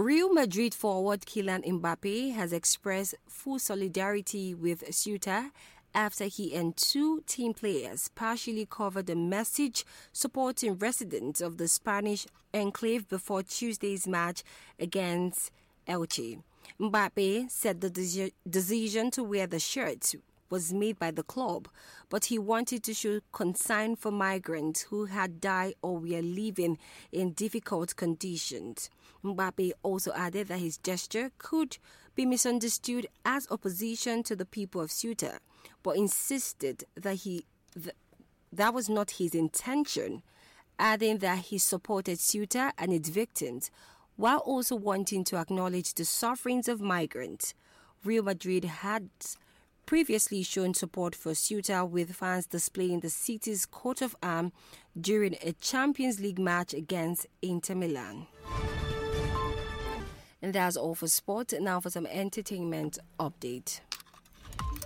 Real Madrid forward Kylian Mbappe has expressed full solidarity with Ceuta after he and two team players partially covered a message supporting residents of the Spanish enclave before Tuesday's match against Elche. Mbappe said the decision to wear the shirt was made by the club, but he wanted to show concern for migrants who had died or were living in difficult conditions. Mbappe also added that his gesture could be misunderstood as opposition to the people of Ceuta, but insisted that that was not his intention, adding that he supported Ceuta and its victims, while also wanting to acknowledge the sufferings of migrants. Real Madrid had previously shown support for Ceuta, with fans displaying the city's coat of arms during a Champions League match against Inter Milan. And that's all for sport. Now for some entertainment update.